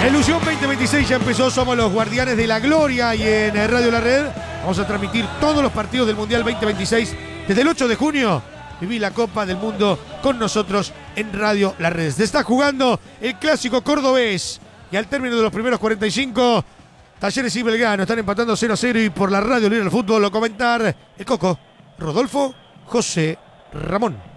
Ilusión 2026 ya empezó, somos los guardianes de la gloria y en Radio La Red vamos a transmitir todos los partidos del Mundial 2026 desde el 8 de junio. Viví la Copa del Mundo con nosotros en Radio La Red. Se está jugando el clásico cordobés y al término de los primeros 45, Talleres y Belgrano están empatando 0-0 y por la Radio Libre del Fútbol lo comentar el Coco Rodolfo José Ramón.